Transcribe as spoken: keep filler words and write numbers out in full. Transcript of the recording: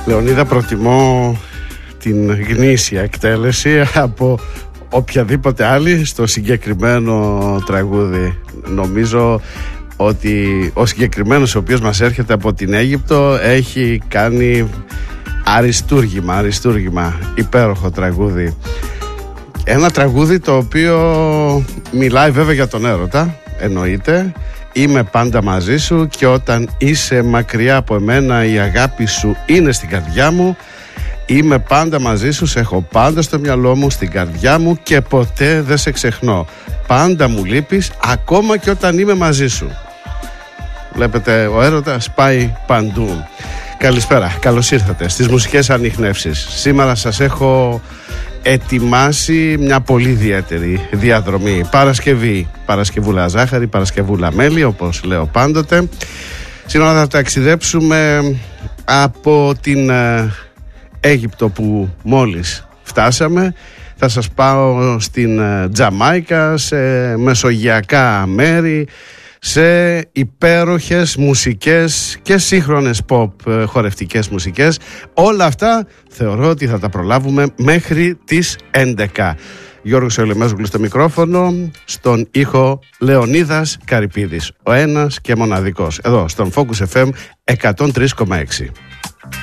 Λεωνίδα, προτιμώ την γνήσια εκτέλεση από οποιαδήποτε άλλη στο συγκεκριμένο τραγούδι. Νομίζω ότι ο συγκεκριμένος ο οποίος μας έρχεται από την Αίγυπτο έχει κάνει αριστούργημα, αριστούργημα, υπέροχο τραγούδι. Ένα τραγούδι το οποίο μιλάει βέβαια για τον έρωτα, εννοείται. Είμαι πάντα μαζί σου και όταν είσαι μακριά από εμένα η αγάπη σου είναι στην καρδιά μου. Είμαι πάντα μαζί σου, σε έχω πάντα στο μυαλό μου, στην καρδιά μου και ποτέ δεν σε ξεχνώ. Πάντα μου λείπεις ακόμα και όταν είμαι μαζί σου. Βλέπετε, ο έρωτας πάει παντού. Καλησπέρα, καλώς ήρθατε στις μουσικές ανιχνεύσεις. Σήμερα σας έχω ετοιμάσει μια πολύ ιδιαίτερη διαδρομή. Παρασκευή, Παρασκευούλα ζάχαρη, Παρασκευούλα μέλι, όπως λέω πάντοτε. Σήμερα θα ταξιδέψουμε από την Αίγυπτο που μόλις φτάσαμε. Θα σας πάω στην Τζαμάικα, σε μεσογειακά μέρη, σε υπέροχες μουσικές και σύγχρονες pop χορευτικές μουσικές. Όλα αυτά θεωρώ ότι θα τα προλάβουμε μέχρι τις έντεκα. Γιώργος Ελεμέζογλου στο μικρόφωνο, στον ήχο Λεωνίδας Καρυπίδης, ο ένας και μοναδικός, εδώ στον Focus εφ εμ εκατόν τρία κόμμα έξι.